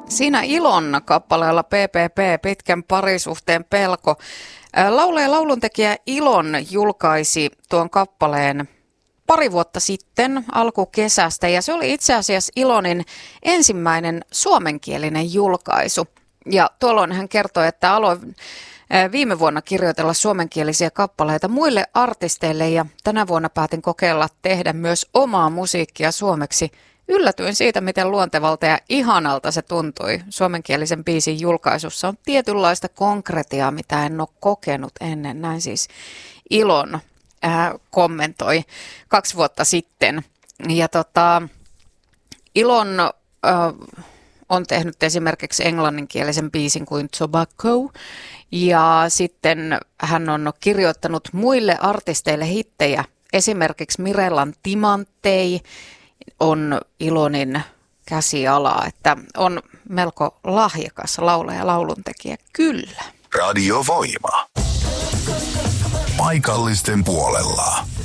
Siinä Ilon kappaleella PPP, pitkän parisuhteen pelko. Laulaja lauluntekijä Ilon julkaisi tuon kappaleen pari vuotta sitten alkukesästä ja se oli itse asiassa Ilonin ensimmäinen suomenkielinen julkaisu. Ja tuolloin hän kertoi, että aloin viime vuonna kirjoitella suomenkielisiä kappaleita muille artisteille ja tänä vuonna päätin kokeilla tehdä myös omaa musiikkia suomeksi. Yllätyin siitä, miten luontevalta ja ihanalta se tuntui. Suomenkielisen biisin julkaisussa on tietynlaista konkretiaa, mitä en ole kokenut ennen. Näin siis Ilon kommentoi 2 vuotta sitten. Ja Ilon on tehnyt esimerkiksi englanninkielisen biisin kuin Tobacco. Ja sitten hän on kirjoittanut muille artisteille hittejä. Esimerkiksi Mirellan Timanttei on Ilonin käsialaa, että on melko lahjakas laulaja ja lauluntekijä, kyllä. Radio Voima. Paikallisten puolella.